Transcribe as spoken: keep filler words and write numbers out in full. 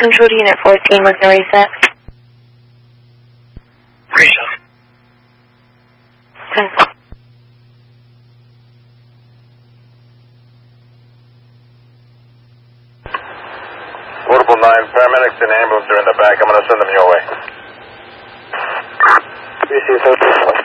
Control to Unit fourteen with no reset. Reset. Okay. Portable nine, paramedics and ambulance are in the back. I'm going to send them your way. B C thirteen.